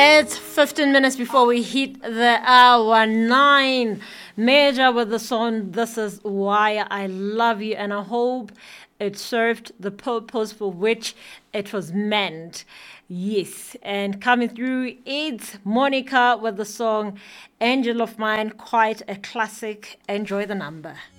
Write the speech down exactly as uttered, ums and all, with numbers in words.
It's fifteen minutes before we hit the hour nine. Major with the song This Is Why I Love You, and I hope it served the purpose for which it was meant. Yes, and coming through, it's Monica with the song Angel of Mine, quite a classic. Enjoy the number.